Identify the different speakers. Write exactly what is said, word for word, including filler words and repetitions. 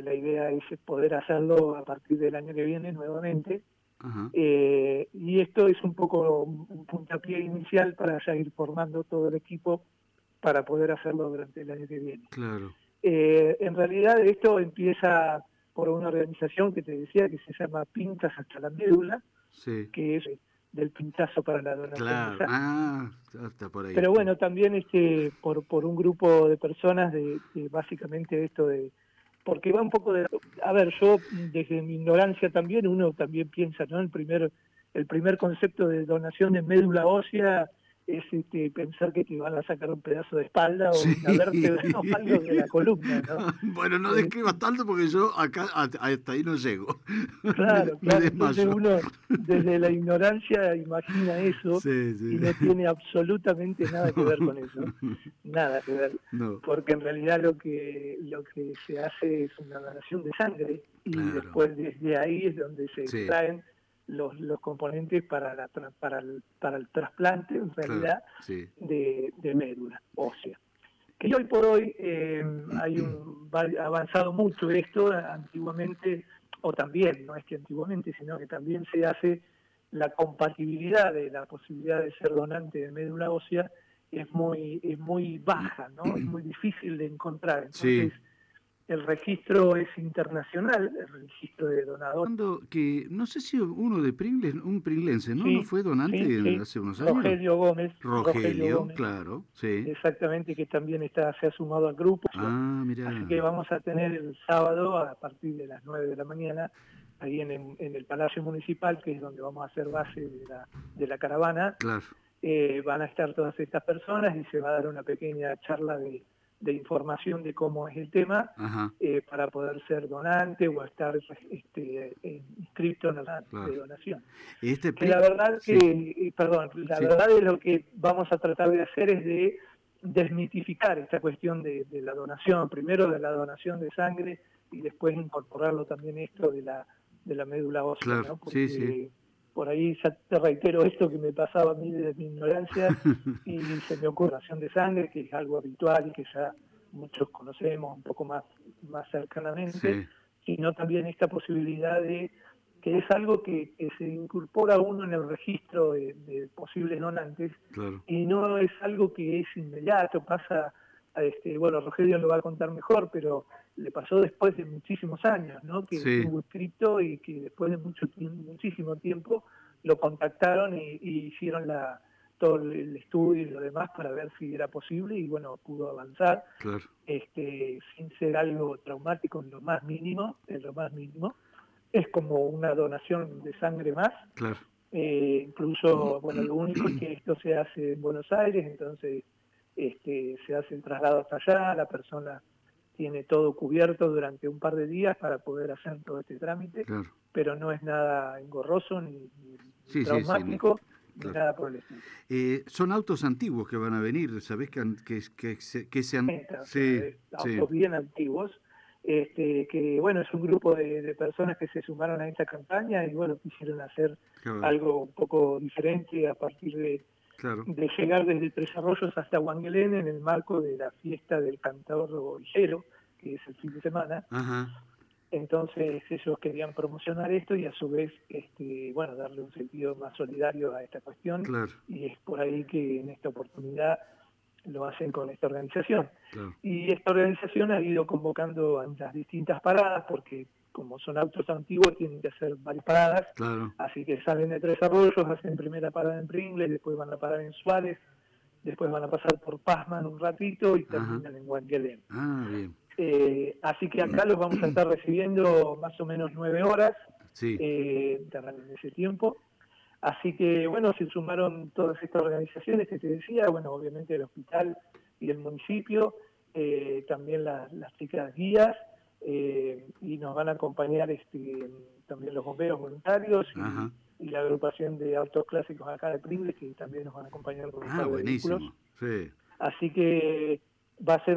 Speaker 1: la idea es poder hacerlo a partir del año que viene nuevamente.
Speaker 2: Ajá.
Speaker 1: Eh, y esto es un poco un puntapié inicial para ya ir formando todo el equipo para poder hacerlo durante el año que viene.
Speaker 2: Claro.
Speaker 1: Eh, en realidad esto empieza por una organización que te decía que se llama Pintas hasta la Médula,
Speaker 2: Sí.
Speaker 1: que es del pinchazo para la donación de
Speaker 2: Claro.
Speaker 1: sangre, ¿no?
Speaker 2: Ah, está por ahí.
Speaker 1: Pero bueno, también este por, por un grupo de personas de, de básicamente esto de... Porque va un poco de... A ver, yo desde mi ignorancia también, uno también piensa, ¿no? El primer, el primer concepto de donación de médula ósea es este, pensar que te van a sacar un pedazo de espalda o
Speaker 2: Sí.
Speaker 1: una vértebra o algo de la columna, ¿no?
Speaker 2: Bueno, no
Speaker 1: Eh,
Speaker 2: describas tanto porque yo acá hasta ahí no llego. Me,
Speaker 1: Claro,
Speaker 2: me
Speaker 1: claro. Entonces
Speaker 2: desmayo.
Speaker 1: uno desde la ignorancia imagina eso
Speaker 2: Sí,
Speaker 1: y
Speaker 2: sí.
Speaker 1: no tiene absolutamente nada que ver con eso, nada que ver,
Speaker 2: No,
Speaker 1: porque en realidad lo que lo que se hace es una donación de sangre y
Speaker 2: claro.
Speaker 1: después desde ahí es donde se
Speaker 2: Sí,
Speaker 1: extraen los, los componentes para la tra- para el, para el trasplante en
Speaker 2: claro.
Speaker 1: realidad
Speaker 2: Sí.
Speaker 1: de, de médula ósea. Que hoy por hoy eh, hay un, va avanzado mucho esto, antiguamente, o también, no es que antiguamente, sino que también se hace la compatibilidad de la posibilidad de ser donante de médula ósea es muy, es muy baja, ¿no? Es muy difícil de encontrar.
Speaker 2: Sí.
Speaker 1: Entonces, el registro es internacional, el registro de donadores.
Speaker 2: Cuando que no sé si uno de Pringles, un pringlense, ¿no? ¿No
Speaker 1: Sí,
Speaker 2: fue donante
Speaker 1: sí, sí.
Speaker 2: hace unos años?
Speaker 1: Rogelio Gómez, Rogelio
Speaker 2: Rogelio,
Speaker 1: Gómez,
Speaker 2: claro, sí.
Speaker 1: exactamente, que también está, se ha sumado al grupo.
Speaker 2: Ah,
Speaker 1: Así que
Speaker 2: mirá.
Speaker 1: vamos a tener el sábado a partir de las nueve de la mañana, ahí en el, en el Palacio Municipal, que es donde vamos a hacer base de la, de la caravana.
Speaker 2: Claro.
Speaker 1: Eh, van a estar todas estas personas y se va a dar una pequeña charla de, de información de cómo es el tema,
Speaker 2: Ajá,
Speaker 1: eh, para poder ser donante o estar este, inscrito en la de
Speaker 2: claro.
Speaker 1: donación.
Speaker 2: Este
Speaker 1: Que la
Speaker 2: pri...
Speaker 1: verdad que,
Speaker 2: Sí,
Speaker 1: eh, perdón, la
Speaker 2: sí.
Speaker 1: verdad es lo que vamos a tratar de hacer es de desmitificar esta cuestión de, de la donación, primero de la donación de sangre y después incorporarlo también esto de la, de la médula ósea,
Speaker 2: Claro,
Speaker 1: ¿no?
Speaker 2: sí, sí.
Speaker 1: Porque por ahí ya te reitero esto que me pasaba a mí desde mi ignorancia y se me ocurre la donación de sangre, que es algo habitual y que ya muchos conocemos un poco más, más cercanamente,
Speaker 2: Sí,
Speaker 1: sino también esta posibilidad de que es algo que, que se incorpora uno en el registro de, de posibles donantes
Speaker 2: claro.
Speaker 1: y no es algo que es inmediato, pasa, a este, bueno, Rogelio lo va a contar mejor, pero le pasó después de muchísimos años, ¿no? Que
Speaker 2: Sí,
Speaker 1: estuvo inscrito y que después de mucho muchísimo tiempo lo contactaron y, y hicieron la, todo el estudio y lo demás para ver si era posible y bueno, pudo avanzar,
Speaker 2: claro,
Speaker 1: este, sin ser algo traumático en lo más mínimo, en lo más mínimo. Es como una donación de sangre más.
Speaker 2: claro.
Speaker 1: Eh, incluso, bueno, lo único es que esto se hace en Buenos Aires, entonces este, se hace el traslado hasta allá, la persona tiene todo cubierto durante un par de días para poder hacer todo este trámite,
Speaker 2: Claro.
Speaker 1: pero no es nada engorroso ni, ni, ni
Speaker 2: Sí, sí, sí, no,
Speaker 1: traumático ni
Speaker 2: claro.
Speaker 1: nada por el estilo.
Speaker 2: Eh, son autos antiguos que van a venir, ¿sabés que, han- que, que, se, que se han...
Speaker 1: O sea,
Speaker 2: Sí,
Speaker 1: de
Speaker 2: sí,
Speaker 1: autos bien antiguos, este, que bueno, es un grupo de, de personas que se sumaron a esta campaña y bueno, quisieron hacer
Speaker 2: claro,
Speaker 1: algo un poco diferente a partir de,
Speaker 2: claro.
Speaker 1: de llegar desde Tres Arroyos hasta Wangelén en el marco de la fiesta del cantador orillero, que es el fin de semana.
Speaker 2: Ajá,
Speaker 1: Entonces ellos querían promocionar esto y a su vez, este, bueno, darle un sentido más solidario a esta cuestión
Speaker 2: claro,
Speaker 1: y es por ahí que en esta oportunidad lo hacen con esta organización.
Speaker 2: claro,
Speaker 1: Y esta organización ha ido convocando a las distintas paradas porque como son autos antiguos tienen que hacer varias paradas,
Speaker 2: claro.
Speaker 1: así que salen de Tres Arroyos, hacen primera parada en Pringles, después van a parar en Suárez, después van a pasar por Pazman un ratito y
Speaker 2: Ajá.
Speaker 1: terminan en Wangelén.
Speaker 2: Ah, bien.
Speaker 1: Eh, así que acá los vamos a estar recibiendo más o menos nueve horas
Speaker 2: Sí,
Speaker 1: eh, en ese tiempo. Así que, bueno, se sumaron todas estas organizaciones que te decía, bueno, obviamente el hospital y el municipio, eh, también la, las chicas guías, eh, y nos van a acompañar este, también los bomberos voluntarios y,
Speaker 2: ajá.
Speaker 1: y la agrupación de autos clásicos acá de Pringles, que también nos van a acompañar con un
Speaker 2: Ah,
Speaker 1: par de vehículos.
Speaker 2: buenísimo. Sí.
Speaker 1: Así que va a ser